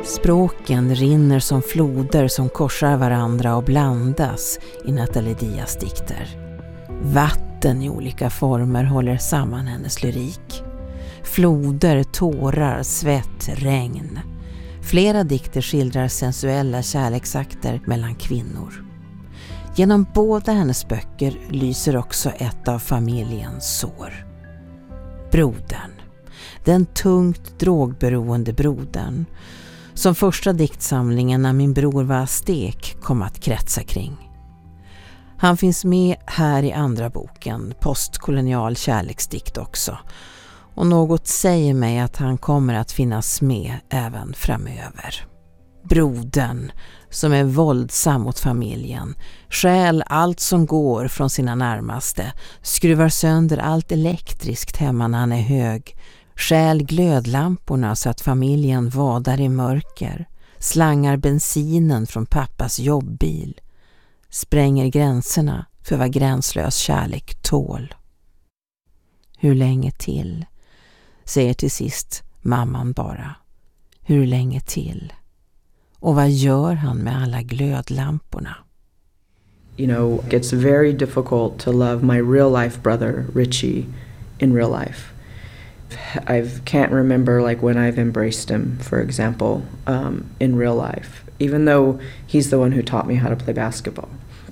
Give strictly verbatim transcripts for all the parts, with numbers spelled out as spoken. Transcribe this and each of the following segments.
Språken rinner som floder som korsar varandra och blandas i Nathalie Diaz dikter. Vatten i olika former håller samman hennes lyrik. Floder, tårar, svett, regn. Flera dikter skildrar sensuella kärleksakter mellan kvinnor. Genom båda hennes böcker lyser också ett av familjens sår. Brodern. Den tungt drogberoende brodern. Som första diktsamlingen När min bror var aztek kom att kretsa kring. Han finns med här i andra boken, postkolonial kärleksdikt också. Och något säger mig att han kommer att finnas med även framöver. Brodern, som är våldsam mot familjen, stjäl allt som går från sina närmaste, skruvar sönder allt elektriskt hemma när han är hög, stjäl glödlamporna så att familjen vadar i mörker, slangar bensinen från pappas jobbbil, spränger gränserna för vad gränslös kärlek tål. Hur länge till? Säger till sist mamman bara. Hur länge till? Och vad gör han med alla glödlamporna? You know, it's very difficult to love my real life brother, Richie, in real life. I can't remember like when I've embraced him, for example, um, in real life, even though he's the one who taught me how to play basketball.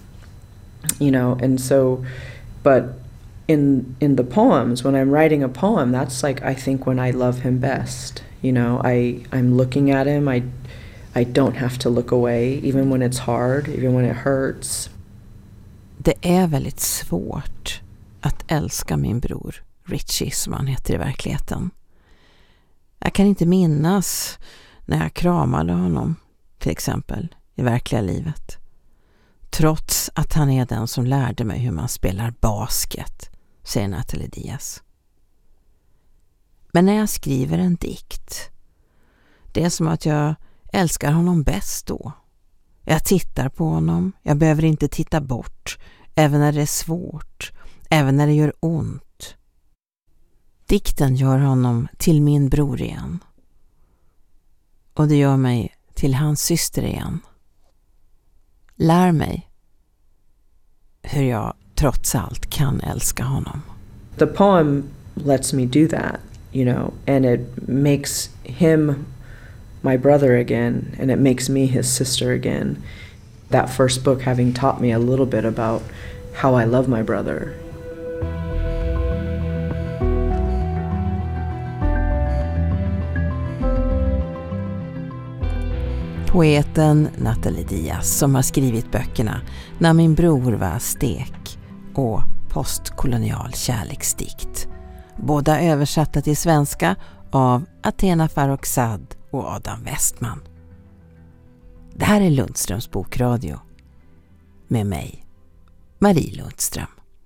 You know, and so, but in in the poems, when I'm writing a poem, that's like I think when I love him best. You know, I I'm looking at him. I I don't have to look away, even when it's hard, even when it hurts. Det är väldigt svårt att älska min bror, Richie som han heter i verkligheten. Jag kan inte minnas när jag kramade honom, till exempel, i verkliga livet. Trots att han är den som lärde mig hur man spelar basket, säger Nathalie Diaz. Men när jag skriver en dikt, det är som att jag älskar honom bäst då. Jag tittar på honom, jag behöver inte titta bort, även när det är svårt, även när det gör ont. Dikten gör honom till min bror igen. Och det gör mig till hans syster igen. Lär mig hur jag trots allt kan älska honom. The poem lets me do that, you know, and it makes him my brother again, and it makes me his sister again. That first book having taught me a little bit about how I love my brother. Poeten Nathalie Diaz som har skrivit böckerna När min bror var aztek och Postkolonial kärleksdikt. Båda översatta till svenska av Athena Farrokhzad och Adam Westman. Det här är Lundströms bokradio med mig, Marie Lundström.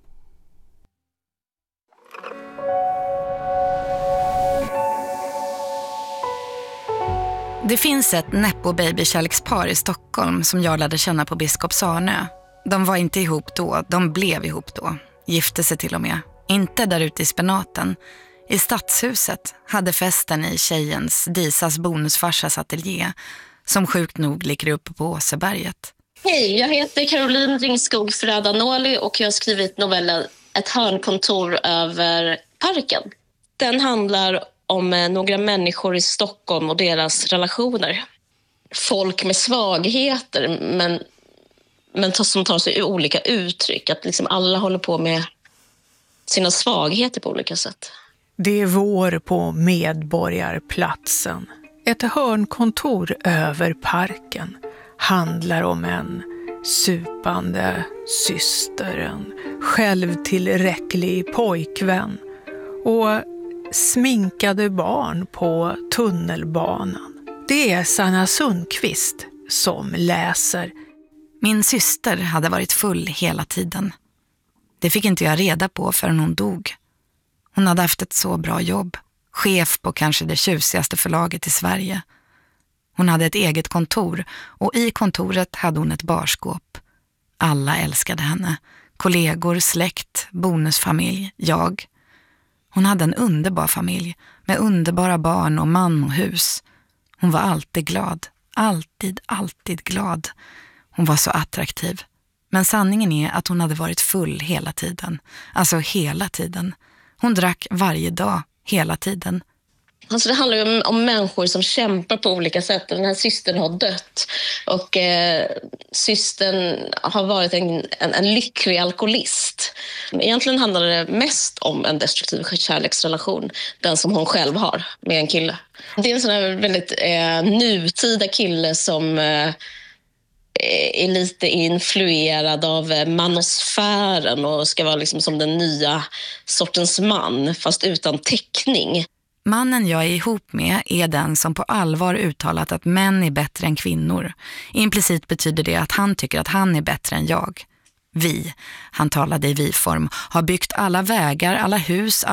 Det finns ett nepo-baby-kärlekspar i Stockholm som jag lärde känna på Biskopsarnö. De var inte ihop då, de blev ihop då. Gifte sig till och med. Inte där ute i spenaten. I stadshuset hade festen i tjejens, Disas bonusfarsas ateljé, som sjukt nog ligger uppe på Åseberget. Hej, jag heter Caroline Ringskog Ferrada-Noli och jag har skrivit novellen Ett hörnkontor över parken. Den handlar om några människor i Stockholm och deras relationer. Folk med svagheter, men, men som tar sig olika uttryck. Att liksom alla håller på med sina svagheter på olika sätt. Det är vår på Medborgarplatsen. Ett hörnkontor över parken handlar om en supande syster, en självtillräcklig pojkvän och sminkade barn på tunnelbanan. Det är Sanna Sundqvist som läser. Min syster hade varit full hela tiden. Det fick inte jag reda på förrän hon dog. Hon hade haft ett så bra jobb. Chef på kanske det tjusigaste förlaget i Sverige. Hon hade ett eget kontor och i kontoret hade hon ett barskåp. Alla älskade henne. Kollegor, släkt, bonusfamilj, jag. Hon hade en underbar familj med underbara barn och man och hus. Hon var alltid glad. Alltid, alltid glad. Hon var så attraktiv. Men sanningen är att hon hade varit full hela tiden. Alltså hela tiden. Hon drack varje dag, hela tiden. Alltså det handlar ju om, om människor som kämpar på olika sätt. Den här systern har dött. Och eh, systern har varit en, en, en lycklig alkoholist. Egentligen handlar det mest om en destruktiv kärleksrelation. Den som hon själv har med en kille. Det är en sån här väldigt eh, nutida kille som... Eh, är lite influerad av manosfären och ska vara liksom som den nya sortens man, fast utan täckning. Mannen jag är ihop med är den som på allvar uttalat att män är bättre än kvinnor. Implicit betyder det att han tycker att han är bättre än jag. Vi, han talade i vi-form, har byggt alla vägar, alla hus,